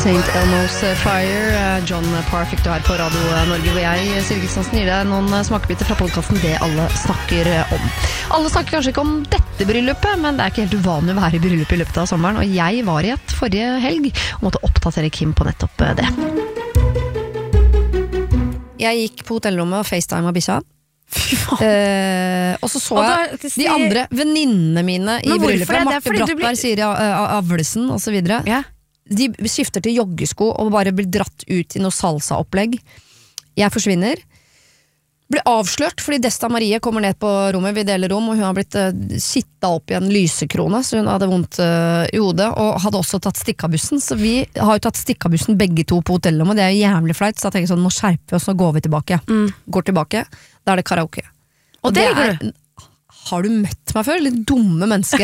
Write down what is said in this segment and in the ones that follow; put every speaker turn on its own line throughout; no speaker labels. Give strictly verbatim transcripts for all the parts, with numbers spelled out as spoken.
Saint Elmo's Fire, John Parr fikk du her på Radio Norge, hvor jeg, Siri Kristiansen, gir deg noen smakebiter fra podcasten Det alle snakker om. Alle snakker kanskje ikke om dette bryllupet, men det er ikke helt uvanlig å være i bryllup i løpet av sommeren, og jeg var i et forrige helg og måtte oppdatere Kim på nettopp det. Jeg gikk på hotellrommet og FaceTime av bikkja. Eh, og så så jeg de andre venninnene mine i bryllupet. Marte Brattberg, blir... Siri Avlesen og så videre. Ja. De skifter til joggesko og bare blir dratt ut i noe salsa-opplegg. Jeg forsvinner. Blir avslørt fordi Desta Marie kommer ned på rommet, vi deler rom, og hun har blitt uh, sitta opp i en lysekrone, så hun hadde vondt uh, i hodet, og hadde også tatt stikkabussen. Så vi har jo tatt stikkabussen begge to på hotellrommet, og det er jo jævlig flaut, så jeg tenker sånn, nå skjerper vi oss, nå går vi tilbake. Mm. Går tilbake, da er det karaoke. Og, og det, det er... Har du møtt meg før? Litt dumme menneske.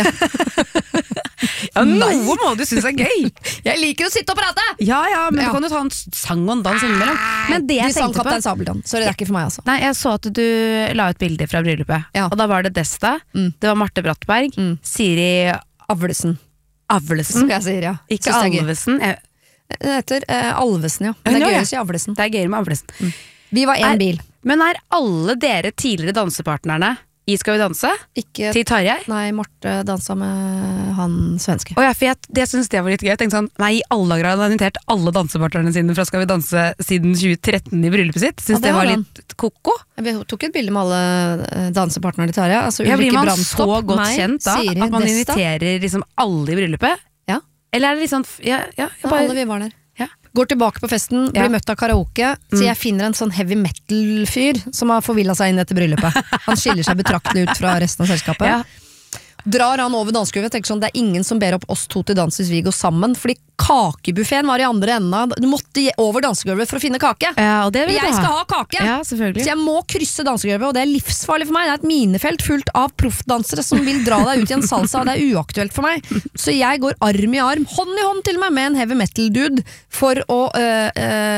Ja, noe må du synes er gøy.
Jeg liker å sitte og prate.
Ja, ja, men ja. Du kan jo ta en sang og en dans innimellom. Men det jeg
de sang Kaptein Sabeltann, så det er ikke for meg altså.
Nei, jeg så at du la ut bilder fra bryllupet, ja. Og da var det Desta, mm. det var Marte Brattberg, mm. Siri
Avlesen.
Avlesen?
Som jeg sier, ja.
Ikke Alvesen. Jeg...
Det heter uh, Alvesen, ja. Men det er gøy å si Avlesen.
Det er gøy med Avlesen. Mm.
Vi var en er, bil.
Men er alle dere tidligere dansepartnerne i Skal vi danse?
Ikke,
til Tarjei?
Nei, Marte dansa med han svenske.
Oh ja, for jeg, det synes jeg var litt gøy. Jeg tenkte sånn, nei, i alle dager har han invitert alle dansepartnerne sine fra Skal vi danse siden tjue tretten i bryllupet sitt. Synes ja, det, det var litt koko.
Jeg tok et bilde med alle dansepartnerne til Tarjei. Altså,
ja, blir man så godt meg, kjent da, Siri, at man Desta. Inviterer liksom alle i bryllupet? Ja. Eller er det litt sånn, ja, ja, jeg bare...
Ja, alle vi var der. Går tilbake på festen, blir ja. Møtt av karaoke, så jeg finner en sånn heavy metal-fyr som har forvillet seg inn etter bryllupet. Han skiller seg betraktelig ut fra resten av selskapet. Ja. Drar han over dansegulvet, tenker sånn, det er ingen som ber opp oss to til dans hvis vi går sammen, fordi kakebuffeten var i andre enden. Du måtte over dansegulvet for å finne kake.
Ja, og det vil
jeg
ha.
Skal ha kake,
ja, selvfølgelig.
Så jeg må krysse dansegulvet, og det er livsfarlig for meg. Det er et minefelt fullt av proffdansere som vil dra deg ut i en salsa, og det er uaktuelt for meg. Så jeg går arm i arm, hånd i hånd til meg, med en heavy metal-dude for å øh,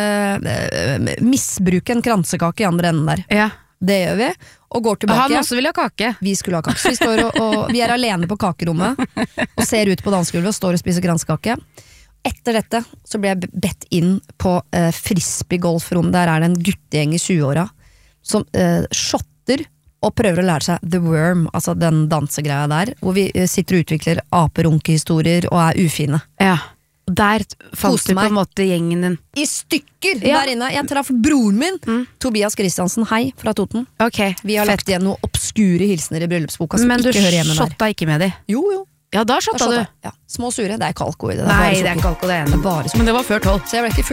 øh, misbruke en kransekake i andre enden der. Ja. Det gjør vi, og går tilbake.
Han også vil ha kake.
Vi skulle ha kake. Så vi, står og, og, vi er alene på kakerommet og ser ut på dansegulvet og står og spiser kransekake. Etter dette så ble jeg bedt inn på uh, frisbee-golfrom. Der er det en guttegjeng i tjue-åra som uh, shotter og prøver å lære seg The Worm, altså den dansegreia der, hvor vi uh, sitter og utvikler aperunkehistorier og er ufine. Ja. Der falt du på en måte gjengen din
i stykker
ja. Der inne. Jeg traff broren min mm. Tobias Kristiansen, hei, fra Toten.
Okay,
vi har
fett.
Lagt igjen noen obskure hilsener i bryllupsboka som
men
ikke hører hjemme der.
Men du shotta ikke med de?
Jo, jo.
Ja, da shotta du.
Ja. Små sure, det er kalko i det.
Nei, det er kalko det ene.
Det er bare
men det var før tolv.
Så jeg ble ikke